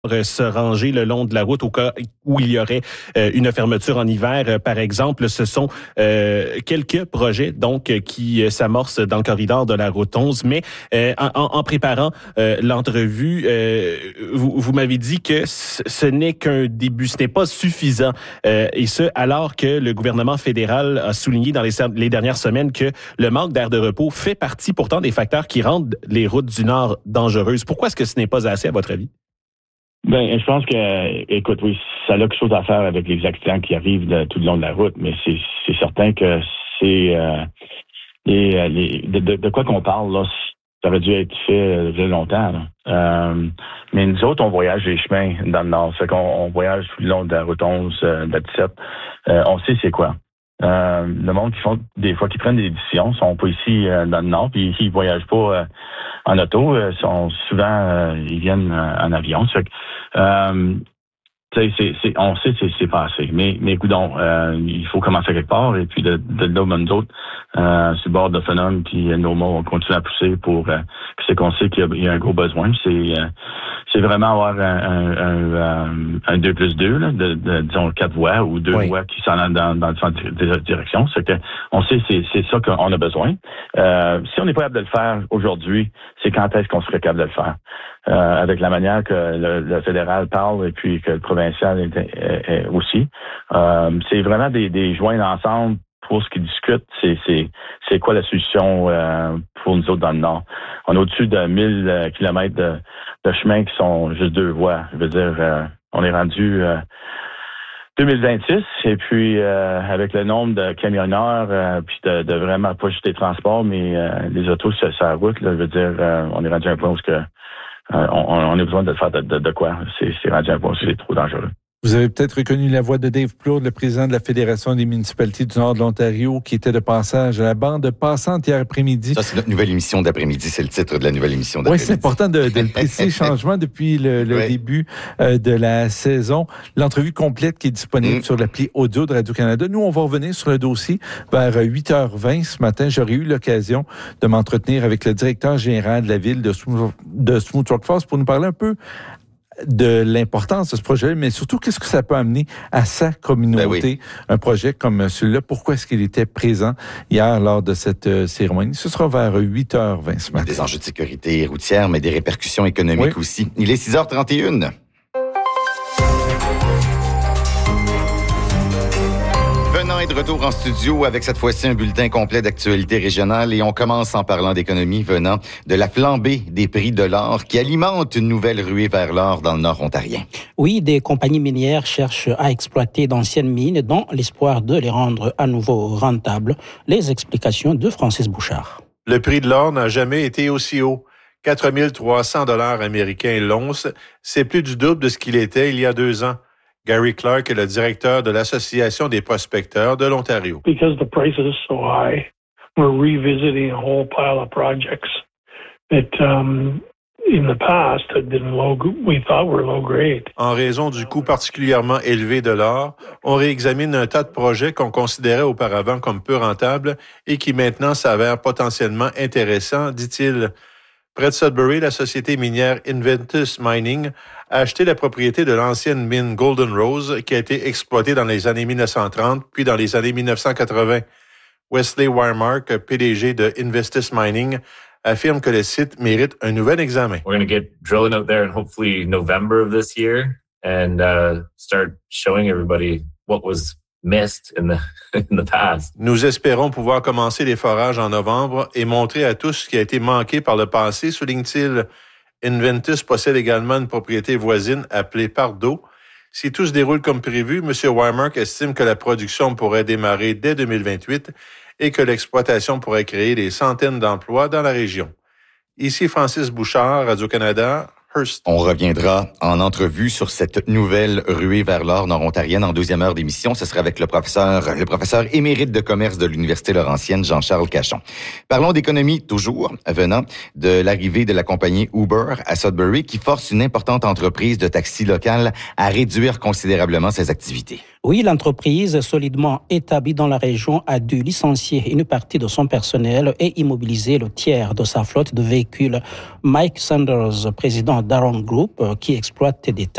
se ranger le long de la route au cas où il y aurait une fermeture en hiver, par exemple. Ce sont quelques projets donc qui s'amorcent dans le corridor de la route 11. Mais en préparant l'entrevue, vous m'avez dit que ce n'est qu'un début, ce n'est pas suffisant. Et ce, alors que le gouvernement fédéral a souligné dans les dernières semaines que le manque d'air de repos fait partie pourtant des facteurs qui rendent les routes du Nord dangereuses. Pourquoi est-ce que ce n'est pas assez, à votre avis? Ben, je pense que, écoute, oui, ça a quelque chose à faire avec les accidents qui arrivent tout le long de la route, mais c'est certain que c'est de quoi qu'on parle là. Ça aurait dû être fait déjà longtemps. Mais nous autres, on voyage les chemins dans le Nord. C'est qu'on voyage tout le long de la route 11, de la 17. On sait c'est quoi. Le monde qui prennent des décisions sont pas ici dans le Nord, puis ils voyagent pas en auto, ils viennent en avion. On sait que c'est pas assez. Mais écoutons, il faut commencer quelque part, et puis de là, même d'autres, sur le bord de Phenom, puis Noma, on continue à pousser pour c'est qu'on sait qu'il y a un gros besoin. C'est vraiment avoir un 2+2, là, disons 4 voies ou 2 voies qui s'en allent dans différentes directions. C'est que on sait c'est ça qu'on a besoin. Si on n'est pas capable de le faire aujourd'hui, c'est quand est-ce qu'on serait capable de le faire? Avec la manière que le fédéral parle et puis que le provincial est aussi. C'est vraiment des joints ensemble pour ce qu'ils discutent. C'est quoi la solution pour nous autres dans le Nord? On a au-dessus de 1000 kilomètres de chemins qui sont juste 2 voies. Je veux dire, on est rendu 2026, et puis avec le nombre de camionneurs, puis de vraiment pas juste les transports, mais les autos sur la route, là, je veux dire, on est rendu à un point où on a besoin de faire de quoi. C'est rendu à un point où c'est trop dangereux. Vous avez peut-être reconnu la voix de Dave Plourde, le président de la Fédération des municipalités du Nord de l'Ontario, qui était de passage à la bande passante hier après-midi. Ça, c'est notre nouvelle émission d'après-midi. C'est le titre de la nouvelle émission d'après-midi. Oui, c'est important de le préciser. Changement depuis le début de la saison. L'entrevue complète qui est disponible sur l'appli audio de Radio-Canada. Nous, on va revenir sur le dossier vers 8h20 ce matin. J'aurais eu l'occasion de m'entretenir avec le directeur général de la ville de Smooth Rock Falls pour nous parler un peu de l'importance de ce projet, mais surtout, qu'est-ce que ça peut amener à sa communauté, un projet comme celui-là. Pourquoi est-ce qu'il était présent hier lors de cette cérémonie? Ce sera vers 8h20 ce matin. Des enjeux de sécurité routière, mais des répercussions économiques aussi. Il est 6h31. Est de retour en studio avec cette fois-ci un bulletin complet d'actualité régionale, et on commence en parlant d'économie venant de la flambée des prix de l'or qui alimente une nouvelle ruée vers l'or dans le nord ontarien. Oui, des compagnies minières cherchent à exploiter d'anciennes mines dans l'espoir de les rendre à nouveau rentables. Les explications de Francis Bouchard. Le prix de l'or n'a jamais été aussi haut. 4 300 $ américains l'once, c'est plus du double de ce qu'il était il y a 2 ans. Gary Clark est le directeur de l'Association des prospecteurs de l'Ontario. Because the price is so high, we're revisiting a whole pile of projects that in the past had been we thought were low grade. En raison du coût particulièrement élevé de l'or, on réexamine un tas de projets qu'on considérait auparavant comme peu rentables et qui maintenant s'avèrent potentiellement intéressants, dit-il. Près de Sudbury, la société minière Inventus Mining a acheté la propriété de l'ancienne mine Golden Rose qui a été exploitée dans les années 1930 puis dans les années 1980. Wesley Wiremark, PDG de Investus Mining, affirme que le site mérite un nouvel examen. We're going to get drilling out there in hopefully November of this year and start showing everybody what was missed in the past. Nous espérons pouvoir commencer les forages en novembre et montrer à tous ce qui a été manqué par le passé, souligne-t-il. Inventus possède également une propriété voisine appelée Pardo. Si tout se déroule comme prévu, M. Wiremark estime que la production pourrait démarrer dès 2028 et que l'exploitation pourrait créer des centaines d'emplois dans la région. Ici Francis Bouchard, Radio-Canada, Hearst. On reviendra en entrevue sur cette nouvelle ruée vers l'or nord-ontarienne en deuxième heure d'émission. Ce sera avec le professeur émérite de commerce de l'Université Laurentienne, Jean-Charles Cachon. Parlons d'économie toujours, venant de l'arrivée de la compagnie Uber à Sudbury qui force une importante entreprise de taxi locale à réduire considérablement ses activités. Oui, l'entreprise solidement établie dans la région a dû licencier une partie de son personnel et immobiliser le tiers de sa flotte de véhicules. Mike Sanders, président Daron Group qui exploite des